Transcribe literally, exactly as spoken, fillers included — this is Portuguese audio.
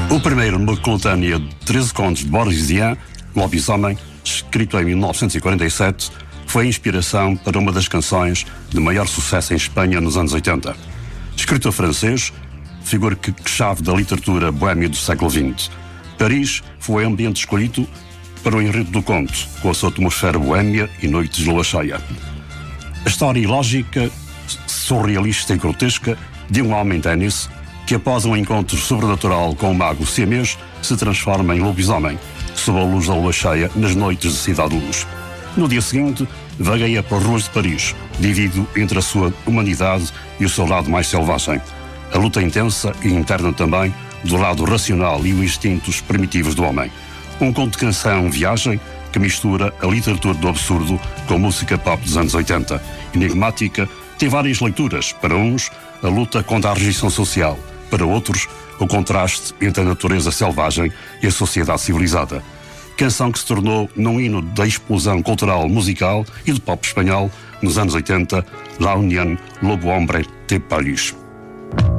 O primeiro, numa coletânea de treze contos de Boris Vian, Lobisomem, escrito em mil novecentos e quarenta e sete, foi a inspiração para uma das canções de maior sucesso em Espanha nos anos oitenta. Escritor francês, figura-chave da literatura boêmia do século vinte. Paris foi o ambiente escolhido para o enredo do conto, com a sua atmosfera boêmia e noites de lua cheia. A história ilógica, surrealista e grotesca de um homem ténis que, após um encontro sobrenatural com o mago siamês, se transforma em lobisomem, sob a luz da lua cheia nas noites de Cidade de Luz. No dia seguinte, vagueia pelas ruas de Paris, dividido entre a sua humanidade e o seu lado mais selvagem. A luta intensa e interna também do lado racional e os instintos primitivos do homem. Um conto de canção-viagem que mistura a literatura do absurdo com a música pop dos anos oitenta. Enigmática, tem várias leituras. Para uns, a luta contra a rejeição social. Para outros, o contraste entre a natureza selvagem e a sociedade civilizada. Canção que se tornou num hino da explosão cultural musical e do pop espanhol nos anos oitenta, La Unión Lobo Hombre de Paris.